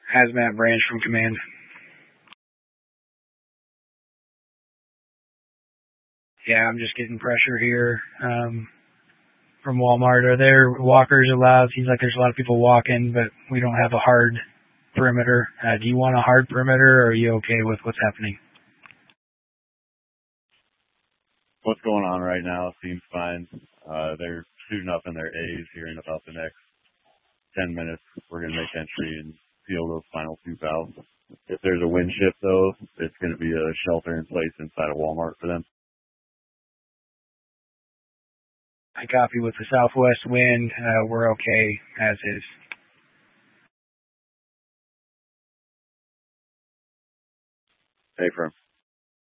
Hazmat Branch from Command. Yeah, I'm just getting pressure here from Walmart. Are there walkers allowed? Seems like there's a lot of people walking, but we don't have a hard perimeter. Do you want a hard perimeter, or are you okay with what's happening? What's going on right now seems fine. They're shooting up in their A's here in about the next 10 minutes. We're going to make entry and seal those final 2 valves. If there's a wind shift, though, it's going to be a shelter in place inside of Walmart for them. I copy with the southwest wind. We're okay as is. Hey, firm.